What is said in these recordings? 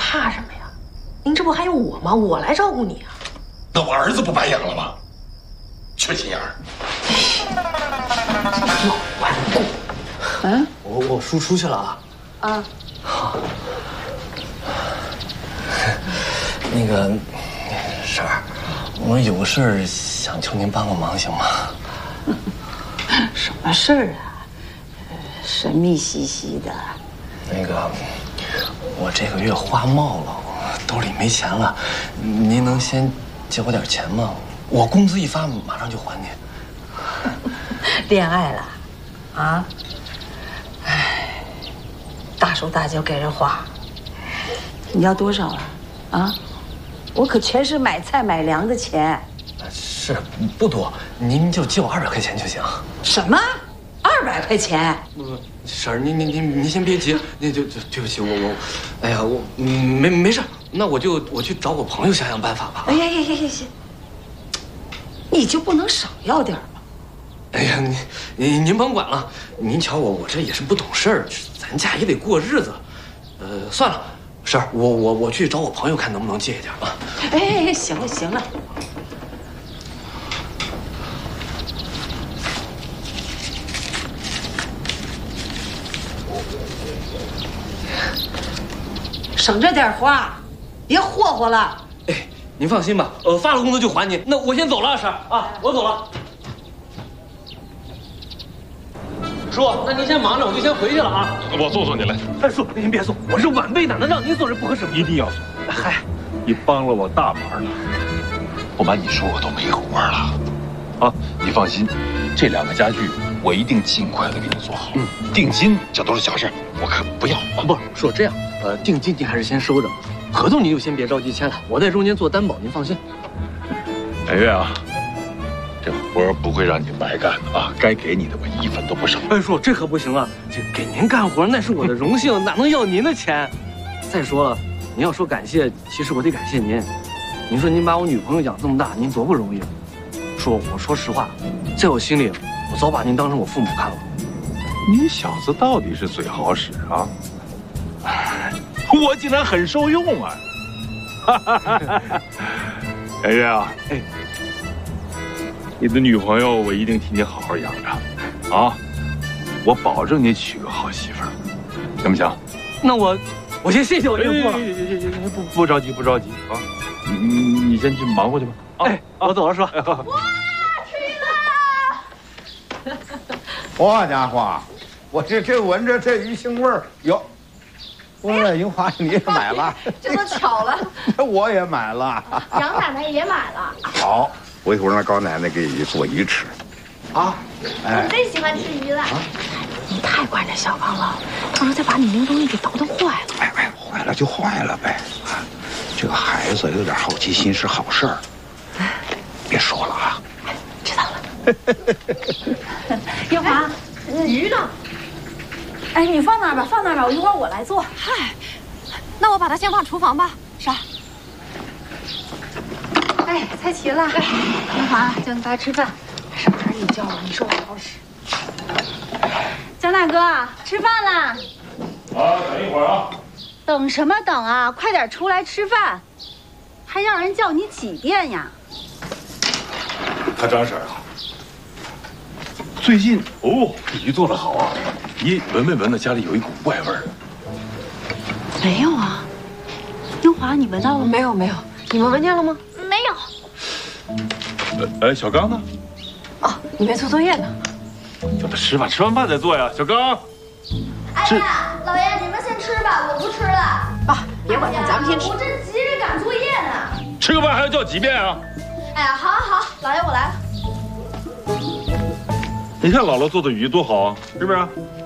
怕什么呀？您这不还有我吗？我来照顾你啊。 那我儿子不白养了吗？缺心眼儿。 老顽固。 嗯， 我叔出去了啊。 啊。 好。那个婶儿，我有个事儿想求您帮个忙，行吗？ 什么事儿啊？神秘兮兮的。 那个，我这个月花冒了，兜里没钱了，您能先借我点钱吗？我工资一发，马上就还您。 恋爱了，啊？哎，大手大脚给人花，你要多少啊？啊？我可全是买菜买粮的钱。 是不多，您就借我200块钱就行。 什么？200块钱？ 婶儿，您先别急，那就对不起我，哎呀没事，那我去找我朋友想想办法吧。 哎呀，行，你就不能少要点吗？ 哎呀，您甭管了，您瞧我这也是不懂事儿，咱家也得过日子。算了，婶儿，我去找我朋友看能不能借一点啊。 哎，行了。省着点花，别霍霍了。 哎，您放心吧，发了工资就还您。那我先走了，婶儿啊，我走了。叔，那您先忙着，我就先回去了啊。 我送你来。 哎，叔，您别送，我是晚辈，哪能让您送？这不合适。 一定要送。 嗨， 你帮了我大忙了， 不瞒你说，我都没活了。 啊，你放心，这2个家具我一定尽快的给你做好。定金这都是小事，我可不要啊。 不是，叔这样，定金您还是先收着，合同您就先别着急签了，我在中间做担保，您放心。 美月啊，这活儿不会让你白干的啊，该给你的我1分都不少。 哎，叔，这可不行啊！这给您干活那是我的荣幸，哪能要您的钱？再说了，您要说感谢，其实我得感谢您。您说您把我女朋友养这么大，您多不容易。叔，我说实话，在我心里，我早把您当成我父母看了。 你小子到底是嘴好使啊！我竟然很受用啊！美月啊，哎，你的女朋友我一定替你好好养着，啊，我保证你娶个好媳妇儿，行不行？ 那我先谢谢我岳父了。 不着急啊，你先去忙活去吧。 哎，我走了，叔。 哇，吃了！ 好家伙，我这闻着这鱼腥味儿哟。我樱花你也买了， 这都巧了。 我也买了， 杨奶奶也买了。 好，我一会儿让高奶奶给你做鱼吃。啊， 我最喜欢吃鱼了。 你太惯着小王了，到时候再把你那个东西给倒腾坏了。 哎，坏了就坏了呗。啊，这个孩子有点好奇心是好事儿。别说了啊。 知道了。 英华，鱼呢？哎，你放那儿吧，我一会儿我来做。 嗨，那我把它先放厨房吧，婶儿。 哎，菜齐了。英华，叫你爸吃饭。 上哪儿你叫了？你说我好使。 江大哥，吃饭啦！ 啊，等一会儿啊。 等什么等啊？快点出来吃饭，还让人叫你几遍呀？ 他张婶啊，最近鱼做得好啊，你闻没闻到家里有一股怪味儿？ 没有啊，英华，你闻到了吗？ 没有，你们闻见了吗？ 没有。 哎，小刚呢？ 哦，你没做作业呢。 叫他吃吧，吃完饭再做呀。小刚， 哎呀，老爷，你们先吃吧，我不吃了。 啊，别管他，咱们先吃。 我这急着赶作业呢。 吃个饭还要叫几遍啊？ 哎呀，好，老爷我来了。 你看姥姥做的鱼多好啊，是不是？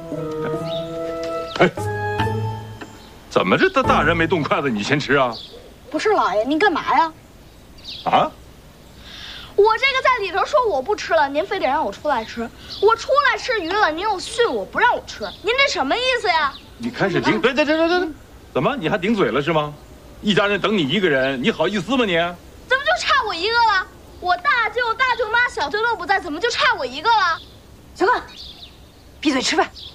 哎，怎么这大人没动筷子，你先吃啊？ 不是老爷，您干嘛呀？ 啊？ 我这个在里头说我不吃了，您非得让我出来吃。我出来吃鱼了，您又训我不让我吃，您这什么意思呀？ 你开始顶，对，怎么你还顶嘴了是吗？一家人等你一个人，你好意思吗你？ 怎么就差我一个了？我大舅、大舅妈、小舅都不在，怎么就差我一个了？ 小刚，闭嘴吃饭。